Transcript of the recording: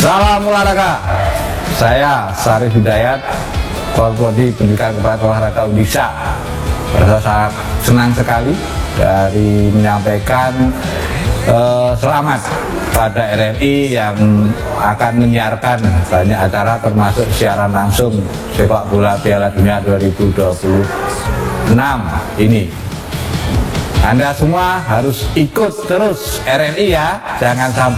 Salam olahraga. Saya Syarif Hidayat, Forkopimda Pendidikan Kepala Olahraga Unisa. Saya sangat senang sekali dari menyampaikan selamat pada RRI yang akan menyiarkan banyak acara termasuk siaran langsung sepak bola Piala Dunia 2026 ini. Anda semua harus ikut terus RRI ya, jangan sampai